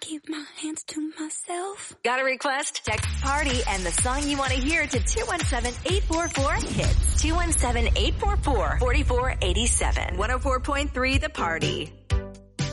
keep my hands to myself. Got a request? Text PARTY and the song you want to hear to 217-844-HITS. 217-844-4487. 104.3 The Party.